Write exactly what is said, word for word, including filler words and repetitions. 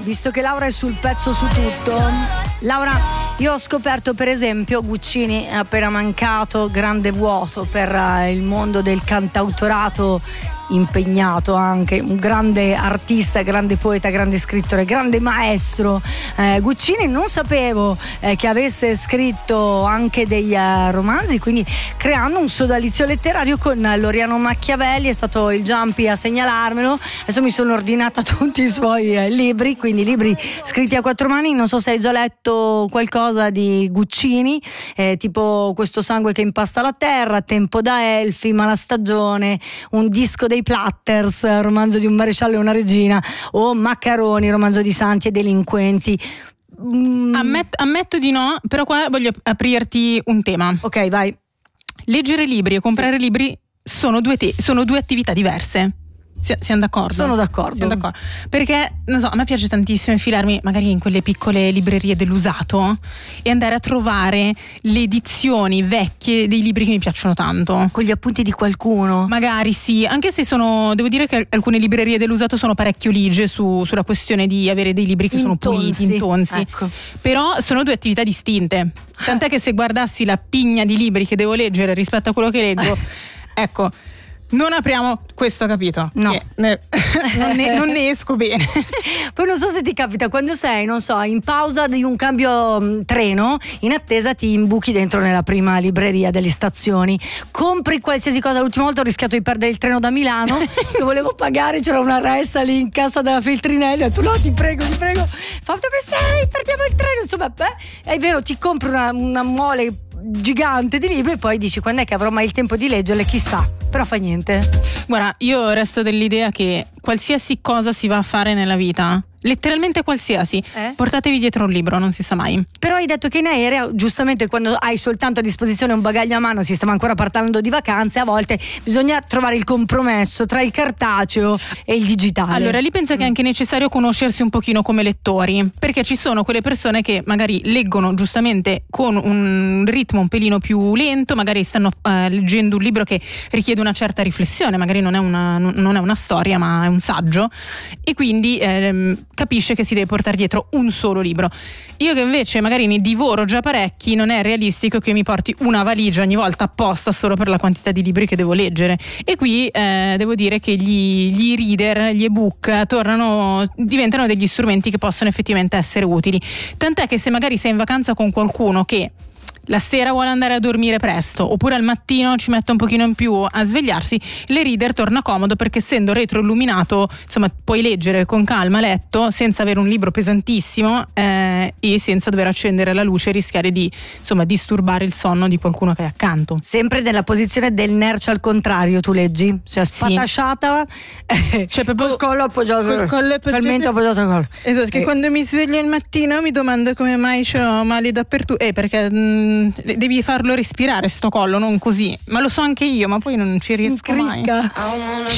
visto che Laura è sul pezzo su tutto, Laura, io ho scoperto per esempio Guccini è appena mancato, grande vuoto per uh, il mondo del cantautorato, impegnato anche, un grande artista, grande poeta, grande scrittore, grande maestro. eh, Guccini non sapevo eh, che avesse scritto anche dei uh, romanzi, quindi creando un sodalizio letterario con Loriano Machiavelli, è stato il Giampi a segnalarmelo. Adesso mi sono ordinata tutti i suoi eh, libri, quindi libri scritti a quattro mani. Non so se hai già letto qualcosa di Guccini, eh, tipo Questo sangue che impasta la terra, Tempo da elfi, Mala stagione, Un disco dei Platters, romanzo di un maresciallo e una regina, o Maccaroni, romanzo di santi e delinquenti. mm. Ammet- ammetto di no, però qua voglio aprirti un tema. Ok, vai. Leggere libri e comprare sì. libri sono due, te- sono due attività diverse. Si- siamo d'accordo? Sono d'accordo. Siamo d'accordo. Perché, non so, a me piace tantissimo infilarmi magari in quelle piccole librerie dell'usato e andare a trovare le edizioni vecchie dei libri che mi piacciono tanto. Con gli appunti di qualcuno. Magari sì, anche se sono, devo dire che alcune librerie dell'usato sono parecchio ligie su, sulla questione di avere dei libri che intonsi. sono puliti, intonsi. Ecco. Però sono due attività distinte. Tant'è che se guardassi la pigna di libri che devo leggere rispetto a quello che leggo, ecco, non apriamo questo capitolo. No. Che, eh, non, ne, non ne esco bene. Poi non so se ti capita, quando sei, non so, in pausa di un cambio mh, treno, in attesa ti imbuchi dentro nella prima libreria delle stazioni, compri qualsiasi cosa. L'ultima volta ho rischiato di perdere il treno da Milano, che volevo pagare, c'era una ressa lì in cassa della Feltrinelli, ho detto no, ti prego, ti prego, fa dove sei, perdiamo il treno, insomma, beh, è vero, ti compri una, una mole gigante di libri e poi dici quando è che avrò mai il tempo di leggerle, chissà, però fa niente. Guarda, io resto dell'idea che qualsiasi cosa si va a fare nella vita, letteralmente qualsiasi, eh? portatevi dietro un libro, non si sa mai. Però hai detto che in aereo, giustamente, quando hai soltanto a disposizione un bagaglio a mano, si stava ancora parlando di vacanze, a volte bisogna trovare il compromesso tra il cartaceo e il digitale. Allora lì penso mm. che è anche necessario conoscersi un pochino come lettori, perché ci sono quelle persone che magari leggono giustamente con un ritmo un pelino più lento, magari stanno uh, leggendo un libro che richiede una certa riflessione, magari non è una, non è una storia ma è un saggio, e quindi ehm, capisce che si deve portare dietro un solo libro. Io che invece magari ne divoro già parecchi, non è realistico che mi porti una valigia ogni volta apposta solo per la quantità di libri che devo leggere. E qui eh, devo dire che gli, gli reader, gli ebook tornano, diventano degli strumenti che possono effettivamente essere utili. Tant'è che se magari sei in vacanza con qualcuno che la sera vuole andare a dormire presto oppure al mattino ci mette un pochino in più a svegliarsi, l'e-reader torna comodo perché essendo retroilluminato, insomma, puoi leggere con calma a letto senza avere un libro pesantissimo eh, e senza dover accendere la luce e rischiare di, insomma, disturbare il sonno di qualcuno che è accanto. Sempre nella posizione del nercio al contrario tu leggi, cioè spatasciata, sì. Cioè proprio col collo appoggiato, col collo appoggiato, col mento appoggiato al collo. Esatto, che eh. quando mi sveglio il mattino mi domando come mai ho mali dappertutto, eh perché mh, devi farlo respirare sto collo, non così, ma lo so anche io, ma poi non ci riesco mai.